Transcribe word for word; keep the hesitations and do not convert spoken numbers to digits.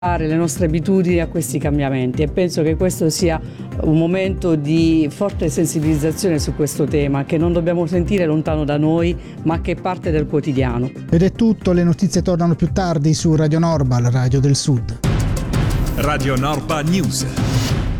le nostre abitudini a questi cambiamenti, e penso che questo sia un momento di forte sensibilizzazione su questo tema, che non dobbiamo sentire lontano da noi, ma che è parte del quotidiano. Ed è tutto, le notizie tornano più tardi su Radio Norba, la radio del Sud. Radio Norba News.